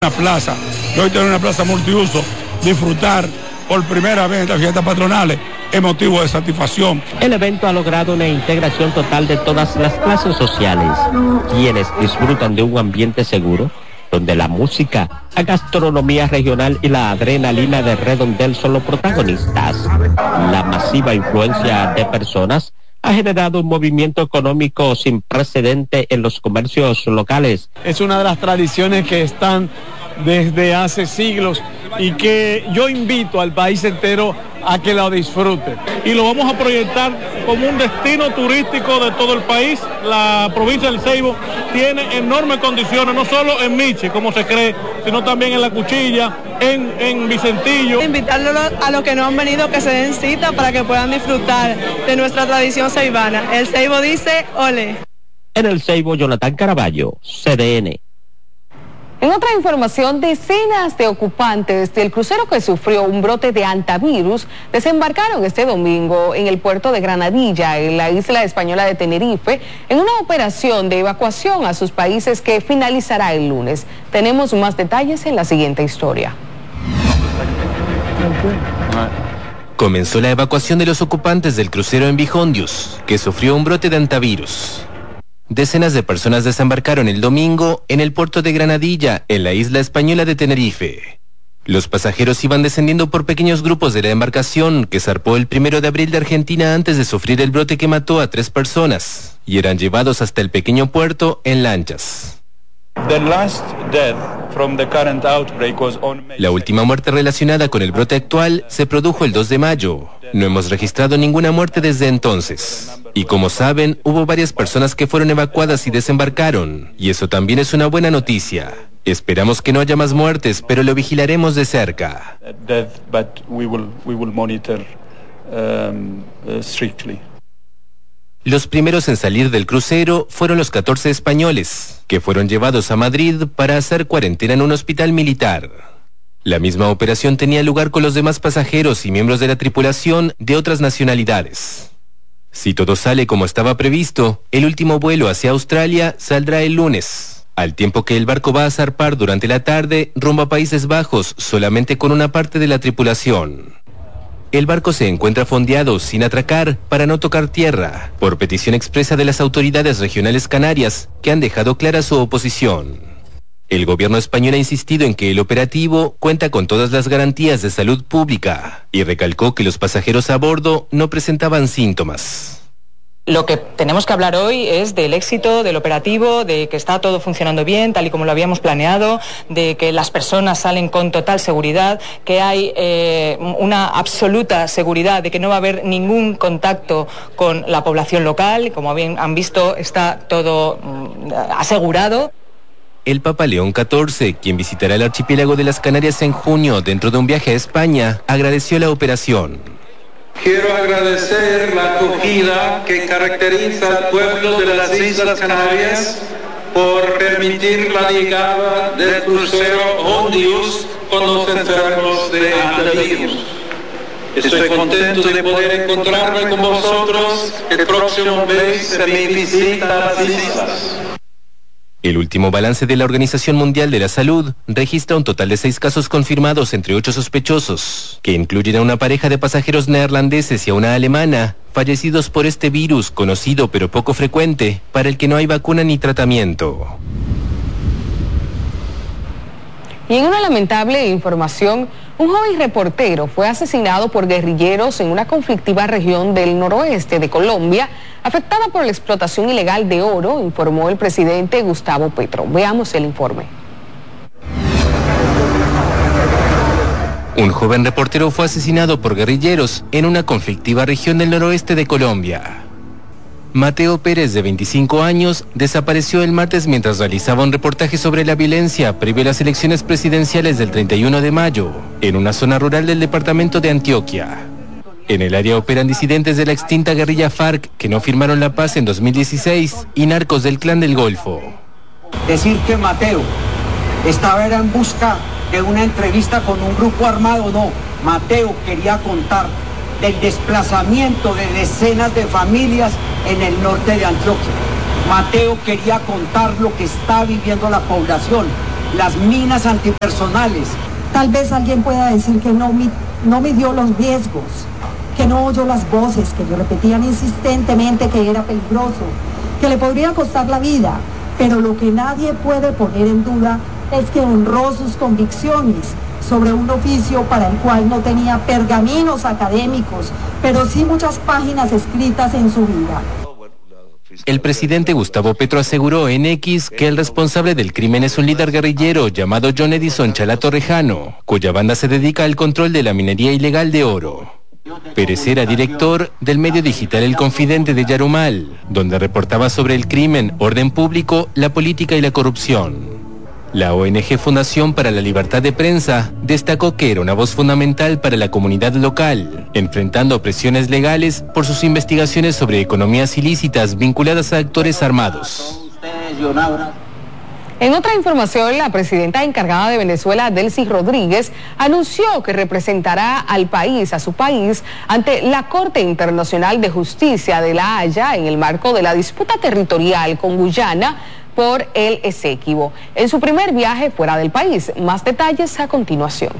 Una plaza, hoy tener una plaza multiuso, disfrutar por primera vez en las fiestas patronales es motivo de satisfacción. El evento ha logrado una integración total de todas las clases sociales, quienes disfrutan de un ambiente seguro, donde la música, la gastronomía regional y la adrenalina de redondel son los protagonistas. La masiva influencia de personas ha generado un movimiento económico sin precedente en los comercios locales. Es una de las tradiciones que están desde hace siglos y que yo invito al país entero a que la disfrute. Y lo vamos a proyectar como un destino turístico de todo el país. La provincia del Ceibo tiene enormes condiciones, no solo en Michi, como se cree, sino también en La Cuchilla, en Vicentillo. Invitarlos a los que no han venido que se den cita para que puedan disfrutar de nuestra tradición ceibana. El Ceibo dice, ole. En el Ceibo, Jonathan Caraballo, CDN. En otra información, decenas de ocupantes del crucero que sufrió un brote de hantavirus desembarcaron este domingo en el puerto de Granadilla, en la isla española de Tenerife, en una operación de evacuación a sus países que finalizará el lunes. Tenemos más detalles en la siguiente historia. Comenzó la evacuación de los ocupantes del crucero en Bijondioos, que sufrió un brote de hantavirus. Decenas de personas desembarcaron el domingo en el puerto de Granadilla, en la isla española de Tenerife. Los pasajeros iban descendiendo por pequeños grupos de la embarcación que zarpó el 1 de abril de Argentina antes de sufrir el brote que mató a 3 personas y eran llevados hasta el pequeño puerto en lanchas. La última muerte relacionada con el brote actual se produjo el 2 de mayo. No hemos registrado ninguna muerte desde entonces. Y como saben, hubo varias personas que fueron evacuadas y desembarcaron. Y eso también es una buena noticia. Esperamos que no haya más muertes, pero lo vigilaremos de cerca. Los primeros en salir del crucero fueron los 14 españoles, que fueron llevados a Madrid para hacer cuarentena en un hospital militar. La misma operación tenía lugar con los demás pasajeros y miembros de la tripulación de otras nacionalidades. Si todo sale como estaba previsto, el último vuelo hacia Australia saldrá el lunes, al tiempo que el barco va a zarpar durante la tarde rumbo a Países Bajos solamente con una parte de la tripulación. El barco se encuentra fondeado sin atracar para no tocar tierra, por petición expresa de las autoridades regionales canarias, que han dejado clara su oposición. El gobierno español ha insistido en que el operativo cuenta con todas las garantías de salud pública y recalcó que los pasajeros a bordo no presentaban síntomas. Lo que tenemos que hablar hoy es del éxito del operativo, de que está todo funcionando bien, tal y como lo habíamos planeado, de que las personas salen con total seguridad, que hay una absoluta seguridad de que no va a haber ningún contacto con la población local. Como bien han visto, está todo asegurado. El Papa León XIV, quien visitará el archipiélago de las Canarias en junio dentro de un viaje a España, agradeció la operación. Quiero agradecer la acogida que caracteriza al pueblo de las Islas Canarias por permitir la llegada del crucero Hondius con los enfermos de hantavirus. Estoy contento de poder encontrarme con vosotros el próximo mes de mi visita a las islas. El último balance de la Organización Mundial de la Salud registra un total de 6 casos confirmados entre 8 sospechosos, que incluyen a una pareja de pasajeros neerlandeses y a una alemana, fallecidos por este virus conocido pero poco frecuente, para el que no hay vacuna ni tratamiento. Y en una lamentable información, un joven reportero fue asesinado por guerrilleros en una conflictiva región del noroeste de Colombia, afectada por la explotación ilegal de oro, informó el presidente Gustavo Petro. Veamos el informe. Un joven reportero fue asesinado por guerrilleros en una conflictiva región del noroeste de Colombia. Mateo Pérez, de 25 años, desapareció el martes mientras realizaba un reportaje sobre la violencia previo a las elecciones presidenciales del 31 de mayo, en una zona rural del departamento de Antioquia. En el área operan disidentes de la extinta guerrilla FARC que no firmaron la paz en 2016 y narcos del Clan del Golfo. Decir que Mateo estaba en busca de una entrevista con un grupo armado, no. Mateo quería contar del desplazamiento de decenas de familias en el norte de Antioquia. Mateo quería contar lo que está viviendo la población las minas antipersonales. Tal vez alguien pueda decir que no midió los riesgos, que no oyó las voces que le repetían insistentemente que era peligroso, que le podría costar la vida, pero lo que nadie puede poner en duda es que honró sus convicciones sobre un oficio para el cual no tenía pergaminos académicos, pero sí muchas páginas escritas en su vida. El presidente Gustavo Petro aseguró en X que el responsable del crimen es un líder guerrillero llamado John Edison Chalá Torrejano, cuya banda se dedica al control de la minería ilegal de oro. Pérez era director del medio digital El Confidente de Yarumal, donde reportaba sobre el crimen, orden público, la política y la corrupción. La ONG Fundación para la Libertad de Prensa destacó que era una voz fundamental para la comunidad local, enfrentando presiones legales por sus investigaciones sobre economías ilícitas vinculadas a actores armados. En otra información, la presidenta encargada de Venezuela, Delcy Rodríguez, anunció que representará a su país, ante la Corte Internacional de Justicia de La Haya en el marco de la disputa territorial con Guyana por el Esequibo, en su primer viaje fuera del país. Más detalles a continuación.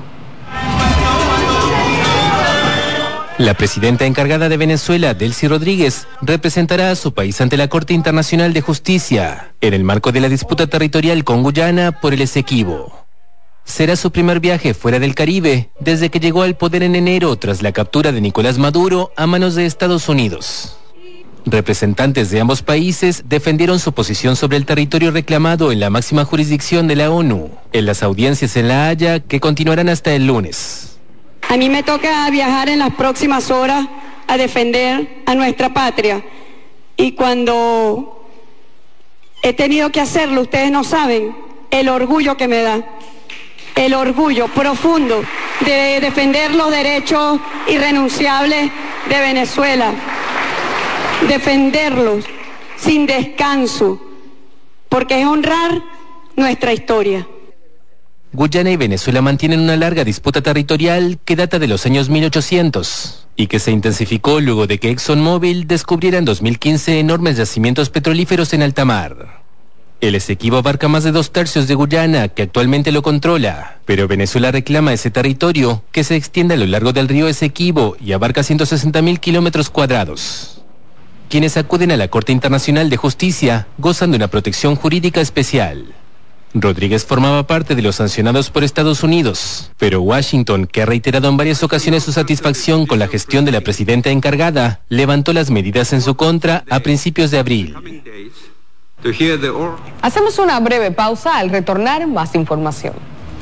La presidenta encargada de Venezuela, Delcy Rodríguez, representará a su país ante la Corte Internacional de Justicia, en el marco de la disputa territorial con Guyana por el Esequibo. Será su primer viaje fuera del Caribe, desde que llegó al poder en enero tras la captura de Nicolás Maduro a manos de Estados Unidos. Representantes de ambos países defendieron su posición sobre el territorio reclamado en la máxima jurisdicción de la ONU, en las audiencias en La Haya que continuarán hasta el lunes. A mí me toca viajar en las próximas horas a defender a nuestra patria. Y cuando he tenido que hacerlo, ustedes no saben el orgullo que me da. El orgullo profundo de defender los derechos irrenunciables de Venezuela. Defenderlos sin descanso, porque es honrar nuestra historia. Guyana y Venezuela mantienen una larga disputa territorial que data de los años 1800 y que se intensificó luego de que ExxonMobil descubriera en 2015 enormes yacimientos petrolíferos en alta mar. El Esequibo abarca más de 2/3 de Guyana, que actualmente lo controla, pero Venezuela reclama ese territorio que se extiende a lo largo del río Esequibo y abarca 160.000 kilómetros cuadrados. Quienes acuden a la Corte Internacional de Justicia gozan de una protección jurídica especial. Rodríguez formaba parte de los sancionados por Estados Unidos, pero Washington, que ha reiterado en varias ocasiones su satisfacción con la gestión de la presidenta encargada, levantó las medidas en su contra a principios de abril. Hacemos una breve pausa. Al retornar, más información.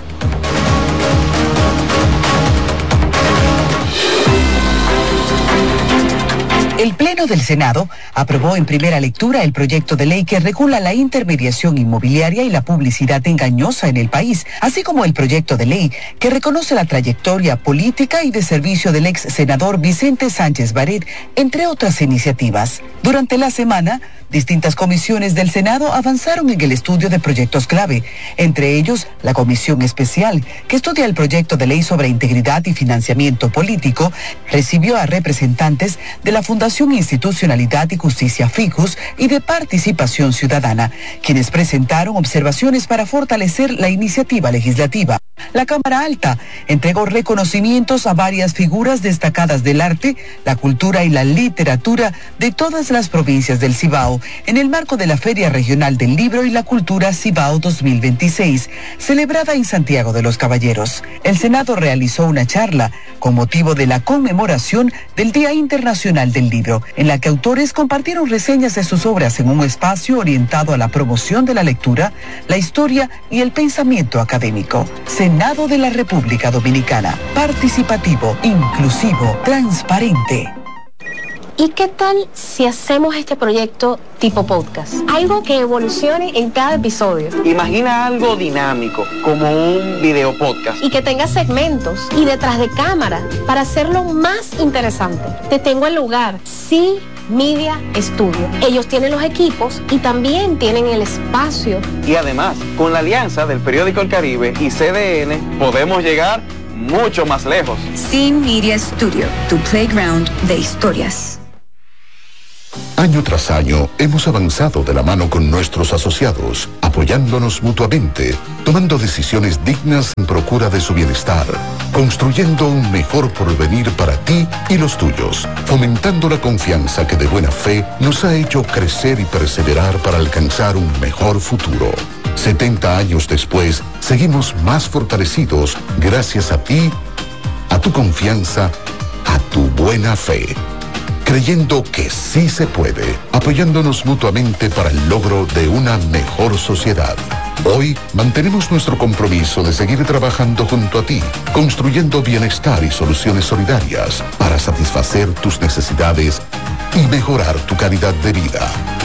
El Pleno del Senado aprobó en primera lectura el proyecto de ley que regula la intermediación inmobiliaria y la publicidad engañosa en el país, así como el proyecto de ley que reconoce la trayectoria política y de servicio del ex senador Vicente Sánchez Baret, entre otras iniciativas. Durante la semana, distintas comisiones del Senado avanzaron en el estudio de proyectos clave, entre ellos la Comisión Especial, que estudia el proyecto de ley sobre integridad y financiamiento político, recibió a representantes de la Fundación Institucionalidad y Justicia FIJUS y de Participación Ciudadana, quienes presentaron observaciones para fortalecer la iniciativa legislativa. La Cámara Alta entregó reconocimientos a varias figuras destacadas del arte, la cultura y la literatura de todas las provincias del Cibao, en el marco de la Feria Regional del Libro y la Cultura Cibao 2026, celebrada en Santiago de los Caballeros. El Senado realizó una charla con motivo de la conmemoración del Día Internacional del Libro, en la que autores compartieron reseñas de sus obras en un espacio orientado a la promoción de la lectura, la historia y el pensamiento académico. Senado de la República Dominicana. Participativo, inclusivo, transparente. ¿Y qué tal si hacemos este proyecto tipo podcast? Algo que evolucione en cada episodio. Imagina algo dinámico, como un video podcast. Y que tenga segmentos y detrás de cámara para hacerlo más interesante. Te tengo el lugar. Sí. Media Studio. Ellos tienen los equipos y también tienen el espacio. Y además, con la alianza del periódico El Caribe y CDN, podemos llegar mucho más lejos. Sin Media Studio, tu playground de historias. Año tras año hemos avanzado de la mano con nuestros asociados, apoyándonos mutuamente, tomando decisiones dignas en procura de su bienestar, construyendo un mejor porvenir para ti y los tuyos, fomentando la confianza que de buena fe nos ha hecho crecer y perseverar para alcanzar un mejor futuro. 70 años después, seguimos más fortalecidos gracias a ti, a tu confianza, a tu buena fe. Creyendo que sí se puede, apoyándonos mutuamente para el logro de una mejor sociedad. Hoy mantenemos nuestro compromiso de seguir trabajando junto a ti, construyendo bienestar y soluciones solidarias para satisfacer tus necesidades y mejorar tu calidad de vida.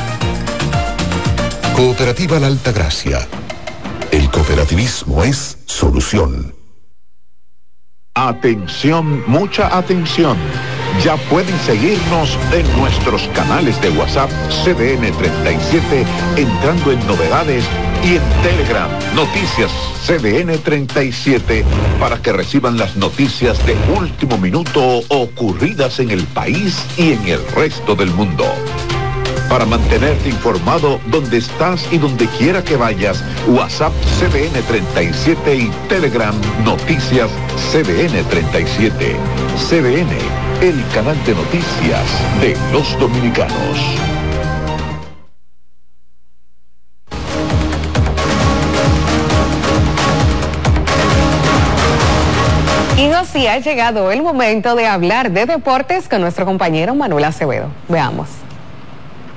Cooperativa La Altagracia. El cooperativismo es solución. Atención, mucha atención. Ya pueden seguirnos en nuestros canales de WhatsApp CDN 37, entrando en novedades, y en Telegram, Noticias CDN 37, para que reciban las noticias de último minuto ocurridas en el país y en el resto del mundo. Para mantenerte informado donde estás y donde quiera que vayas, WhatsApp CDN 37 y Telegram Noticias CDN 37. CDN, el canal de noticias de los dominicanos. Y así ha llegado el momento de hablar de deportes con nuestro compañero Manuel Acevedo. Veamos.